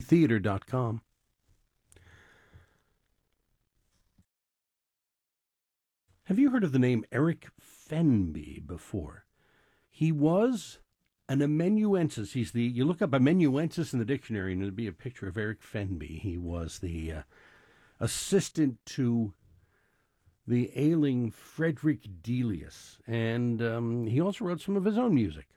Theater.com. Have you heard of the name Eric Fenby before? He was an amanuensis. You look up amanuensis in the dictionary and it'll be a picture of Eric Fenby. He was the assistant to the ailing Frederick Delius, and he also wrote some of his own music.